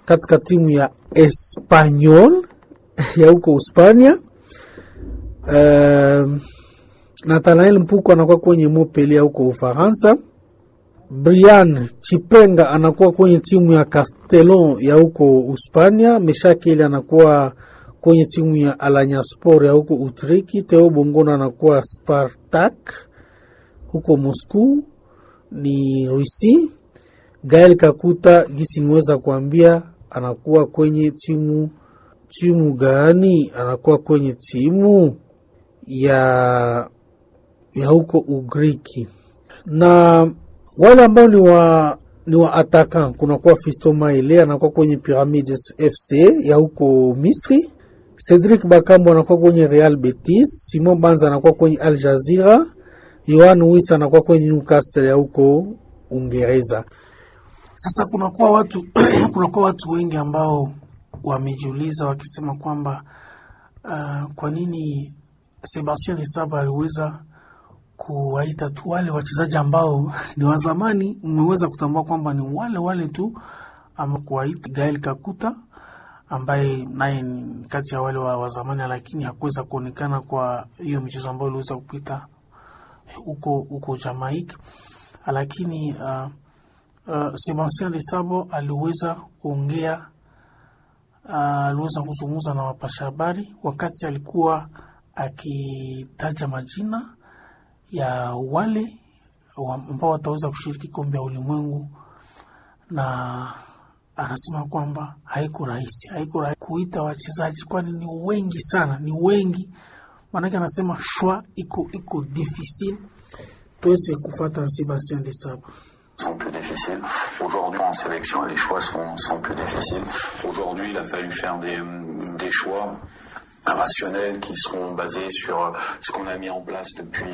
katika timu ya Espanyol ya huko Hispania. Nathanael Mpuko anakuwa kwenye Montpellier huko Ufaransa. Brian Chipenga anakuwa kwenye timu ya Castellón ya huko Hispania. Meshakili anakuwa kwenye timu ya Alanya Sport ya huko Utriki. Theo Bongona anakuwa Spartak huko Moscow ni Rusi. Gael Kakuta gisi niweza kuambia anakuwa kwenye timu gani? Anakuwa kwenye timu ya huko Ugriki. Na wale ambao ni wa attaquant, kuna kwa Fiston Maele anakuwa kwenye Pyramids FC ya huko Misri. Cedric Bakambo anakuwa kwenye Real Betis. Simon Banza anakuwa kwenye Al Jazeera. Yohan Wissa anakuwa kwenye Newcastle ya huko Uingereza. Sasa kuna kwa watu wengi ambao wamejiuliza wakisema kwamba kwa nini Sebastien Desabre aliweza kuwaita tu wale wachezaji ambao ni wa zamani. Mmeweza kutambua kwamba ni wale tu, ama kuwaita Gael Kakuta ambaye naye ni kati ya wale wa zamani, lakini hakuweza kuonekana kwa hiyo michezo ambayo iliweza kupita huko Jamaica. Lakini Sebastien Desabre aliweza kuzungumza na wapasha habari wakati alikuwa akitaja majina ya wale ambao wataweza kushiriki kombe ya ulimwengu, na anasema kwamba haiko rahisi kuita wachezaji, kwani ni wengi sana, maana anasema choix iko difficile. Tuweze kufuata Sebastien Desabre. Sont plus difficiles. Aujourd'hui en sélection, les choix sont plus difficiles. Aujourd'hui, il a fallu faire des choix rationnels qui seront basés sur ce qu'on a mis en place depuis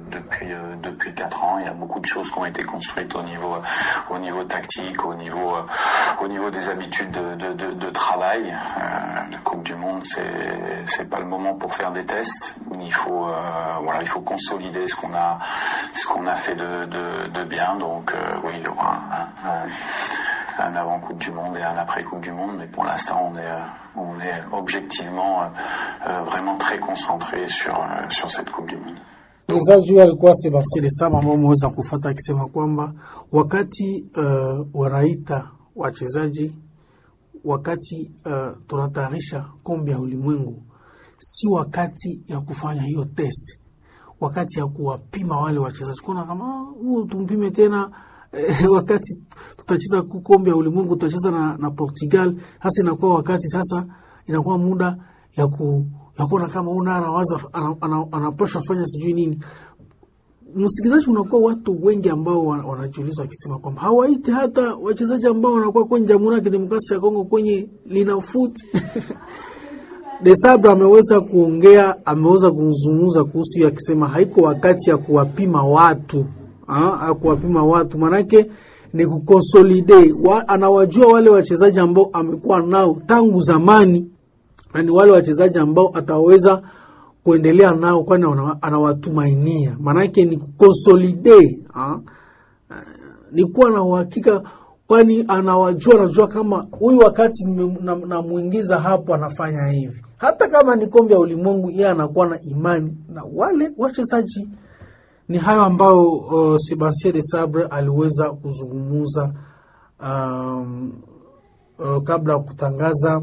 4 ans. Il y a beaucoup de choses qui ont été construites au niveau tactique, au niveau des habitudes de travail. La Coupe du Monde, c'est pas le moment pour faire des tests. Il faut consolider ce qu'on a fait de bien. Donc oui, il y aura un avant Coupe du Monde et un après Coupe du Monde, mais pour l'instant on est objectivement vraiment très concentré sur cette Coupe du Monde. Mchezaji alikuwa Sebastien Desabre ambao mweza kufuata akisema kwamba wakati wanaita wachezaji, wakati tunatayarisha kombe ya ulimwengu, si wakati ya kufanya hiyo test, wakati ya kuwapima wale wachezaji. Kuna kama tumpime tena wakati tutacheza kombe ya ulimwengu, tutacheza na Portugal. Hasa inakuwa wakati sasa, inakuwa muda ya kuona kama anawaza anapaswa fanya sijui nini. Msikilizaji, unakuwa watu wengi ambao wanajiuliza wakisema kwamba hawaiti hata wachezaji ambao wanakuwa kwenye Jamhuri ya Kidemokrasia ya Kongo kwenye Linafoot. Desabre ameweza kuzungumza kuhusu hiyo akisema haiko wakati ya kuwapima watu. Kuwapima watu manake ni kukonsolide. Anawajua wale wachezaji ambao amekuwa nao tangu zamani, na ni wale wachezaji ambao ataweza kuendelea nao, kwani anawatumainia. Manake ni kukonsolide, ni kuwa na uhakika, kwani anajua kama huyu wakati namuingiza hapo anafanya hivi. Hata kama ni kombe ya ulimwengu, yeye anakuwa na imani na wale wachezaji. Ni hayo ambao Sebastien Desabre aliweza kuzungumza kabla ya kutangaza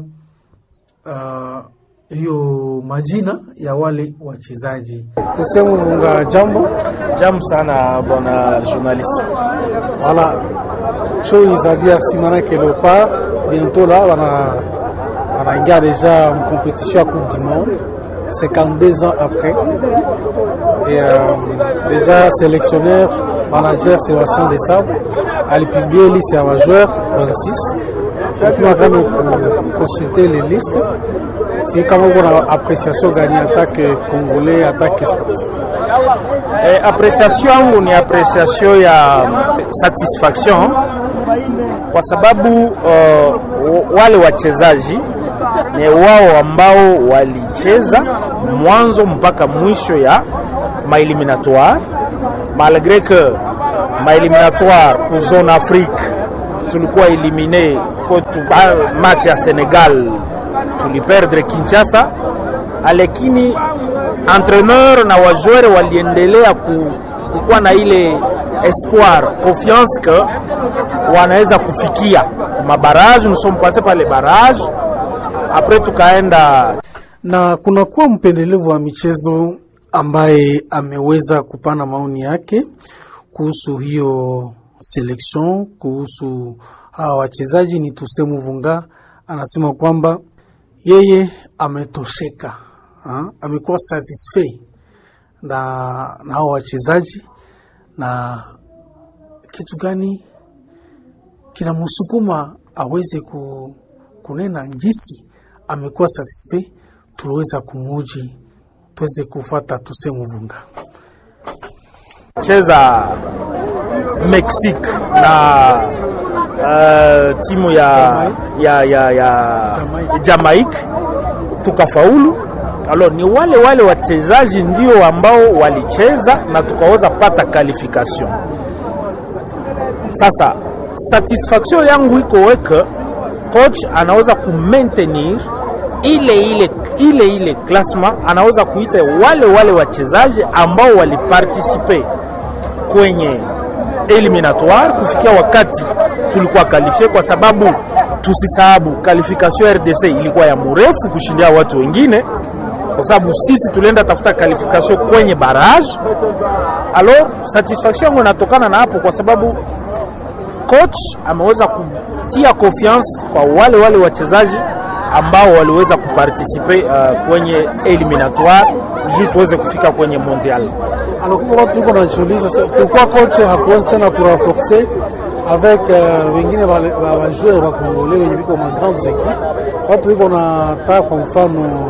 hiyo majina ya wale wachezaji. Tuseme unga jambo sana bwana journaliste. Voilà. Chose à dire si maintenant que le part bientôt là on a déjà une compétition à Coupe du Monde 52 ans après. Et déjà sélectionneur, manager Sebastien Desabre a publié liste à joueurs 26. Donc nous avons consulté les listes. C'est comment on a appréciation gagner attaque congolais, attaque sportive. Appréciation ni appréciation ya satisfaction kwa sababu wale wachezaji ni wao ambao walicheza mwanzo mpaka mwisho ya maeliminatoire, malgré que maeliminatoire pour zone Afrique tulikuwa éliminé kwetu match ya Senegal tuliperdre Kinshasa, lakini entraîneur na wajoueur waliendelea kukuwa na ile espoir, confiance que wanaweza kufikia mabarrage. Nous sommes passés par les barrages, après tukaenda. Na kuna kuwa mpendelevu wa michezo ambaye ameweza kupana maoni yake kuhusu hiyo selection, kuhusu hawa wachezaji. Ni Tusemu Vunga anasema kwamba yeye ametosheka, amekuwa satisfied na hawa wachezaji, na kitu gani kinamsukuma aweze kunena jinsi amekuwa satisfied. Tuliweza kumuji tuweze kufuata Tusemu Vunga. Cheza Mexique na timu ya Jamaica tukafaulu. Alors ni wale wachezaji ndio ambao walicheza na tukaweza pata qualification. Sasa satisfaction yangu iko weke coach anaweza kumaintenir ile classement, anaweza kuita wale wachezaji ambao waliparticipe kwenye eliminatoire kufikia wakati tulikuwa qualifié, kwa sababu tusisahabu qualification RDC ilikuwa ya mrefu kushindia watu wengine, kwa sababu sisi tulienda tafuta qualification kwenye barrage. Alors satisfaction inatokana na hapo, kwa sababu coach ameweza kutia confiance kwa wale wachezaji ambao waliweza kuparticipe kwenye eliminatoire juu tuweze kufika kwenye mondial. Alors kwa watu tuko najiuliza pourquoi coach hakuweza tena kurenforcer avec wengine wa joueurs wa Congolais wenye biko ma grandes équipes. Watu wiko na taa kwa mfano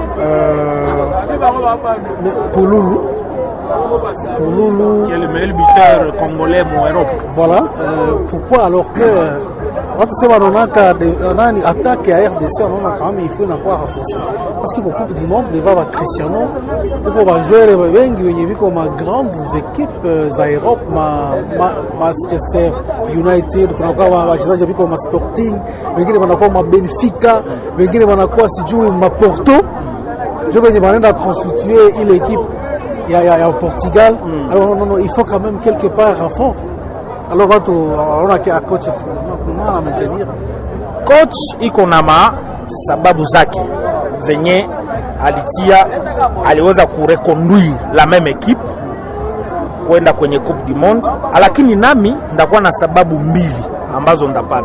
Pululu qui est le meilleur buteur congolais en Europe. Voilà, pourquoi alors que watu sema wanaonaka nani attaque ya RDC wanaona kama il faut inakuwa renforcer, parce que kwa Coupe du Monde devant wa Cristiano huko wa joueurs wengi wenye biko ma grandes équipes za Europe, Manchester United, kuna kwa wachezaji biko ma Sporting, wengine wanakuwa ma Benfica, wengine wanakuwa sijui ma Porto, je veux dire wanaenda constituer ile équipe ya Portugal. Alors non, il faut quand même quelque part renfort. Alors watu wanaona que coach comment maintenir. Coach iko na sababu zake zenye aliweza kureconduire la même équipe kwenda kwenye Coupe du Monde, lakini nami ndakuwa na sababu mbili ambazo ndapana.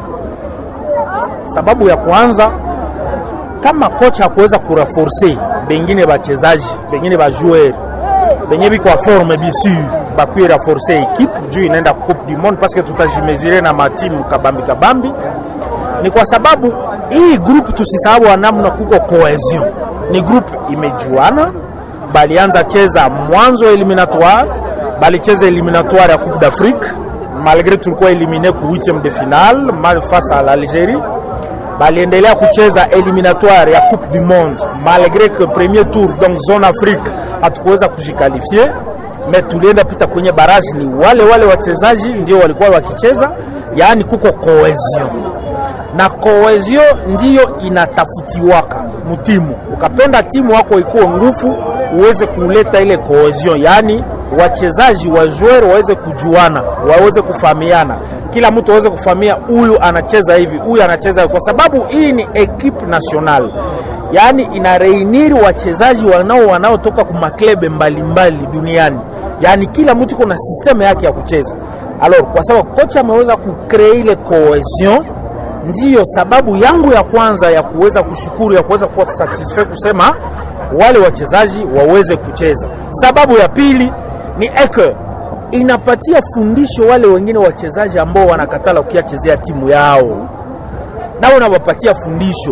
Sababu ya kwanza, kama coach hakuweza kurenforcer bengine wachezaji, bengine wa joueur benye biko forme bisu bakuye renforcer équipe juu inaenda Coupe du Monde, parce que tutajimezire na matimu kabambi, ni kwa sababu hii group tusisahau namna kuko cohesion. Ni group imejuana, balianza cheza mwanzo eliminatoire, balicheza eliminatoire ya Coupe d'Afrique malgré tulikuwa éliminé ku 8e de finale face à l'Algérie. Baliendelea kucheza eliminatoire ya Coupe du Monde malgré que premier tour donc zone Afrique hatukuweza kujikalifie, mais tulienda pita kwenye barrage. Ni wale wachezaji ndio walikuwa wakicheza, yaani kuko cohesion, na cohesion ndio inatafutiwaka mtimu. Ukapenda timu wako ikuwe nguvu, uweze kuleta ile cohesion, yaani wachezaji wa joueur waweze kujuana, waweze kufahamiana, kila mtu aweze kufahamia huyu anacheza hivi, huyu anacheza hivi, kwa sababu hii ni equipe nationale, yaani ina reunir wachezaji wanaotoka kwa maklebe mbalimbali duniani, yaani kila mtu kuna system yake ya kucheza. Alors kwa sababu kocha ameweza kucreate ile cohesion, ndiyo sababu yangu ya kwanza ya kuweza kushukuru, ya kuweza kuwa satisfied kusema wale wachezaji waweze kucheza. Sababu ya pili ni eke inapatia fundisho wale wengine wachezaji ambao wanakatala ukiachezea timu yao, na unawapatia fundisho,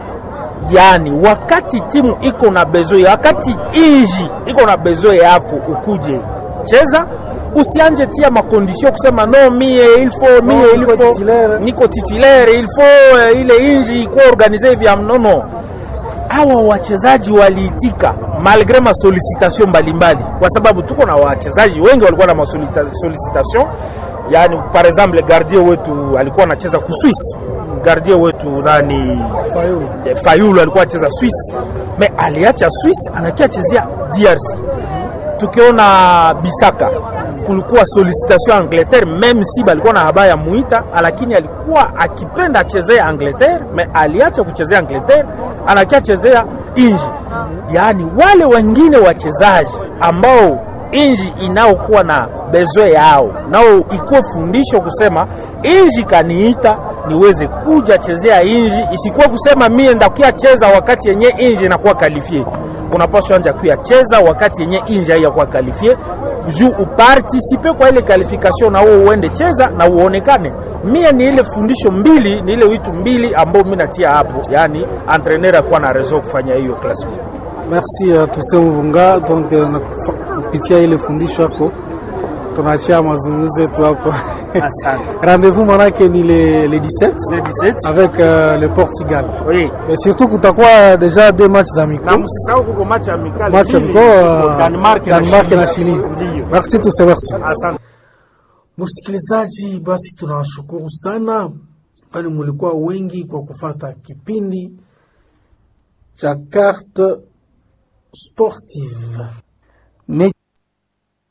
yani wakati timu iko na besoin, wakati inji iko na besoin yako ukuje cheza, usianje tia makondisio kusema no il faut niko titulaire, il faut ile inji iko organize hivi. No. Hawa wachezaji waliitika malgré ma sollicitation mbalimbali, kwa sababu tuko na wachezaji wengi walikuwa na sollicitation. Yani par exemple gardien wetu alikuwa anacheza ku Swiss, gardien wetu nani Fayulu alikuwa acheza Swiss, me aliacha Swiss anakia chezea DRC. Tukiona Bisaka kulikuwa solicitation Angleterre, même si balikuwa na habari ya muita, lakini alikuwa akipenda achezea Angleterre, me aliacha kuchezea Angleterre anakia chezea inji. Yaani wale wengine wachezaji ambao inji inaokuwa na bezwe yao nao ikuwe fundisho kusema inji kaniita niweze kuja chezea inji, isikuwa kusema mie ndakuya cheza wakati yenye inji inakuwa kalifie. Unapaswa anja kuya cheza wakati yenye inji haiyakuwa kalifie juu upartisipe kwa ile qualification na uende cheza na uonekane. Mie ni ile fundisho mbili, ni ile vitu mbili ambao mimi natia hapo, yani entraîneur akuwa na raison kufanya hiyo classique. Merci Toussaint Mvunga. Donc kupitia ile fundisho yako tunachia mazungumzo yetu hapa. Asante. Rendez-vous manake ni le 17 avec le Portugal. Oui. Mais surtout kutakuwa déjà deux matchs amicaux. Na msisahau kuko match amical. Match amicaux Denmark na Chili. Merci Toussaint, merci. Asante. Msikilizaji, basi tunawashukuru sana kwani mulikuwa wengi kwa kufata kipindi cha Carte Sportive.